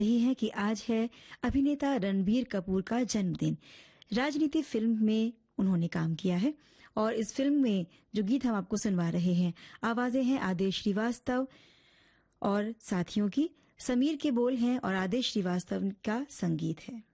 यही है कि आज है अभिनेता रणबीर कपूर का जन्मदिन। राजनीति फिल्म में उन्होंने काम किया है और इस फिल्म में जो गीत हम आपको सुनवा रहे हैं, आवाजें हैं आदेश श्रीवास्तव और साथियों की। समीर के बोल हैं और आदेश श्रीवास्तव का संगीत है।